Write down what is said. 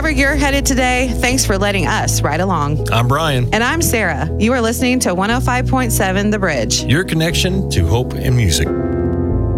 wherever you're headed today, thanks for letting us ride along. I'm Brian. And I'm Sarah. You are listening to 105.7 The Bridge. Your connection to hope and music.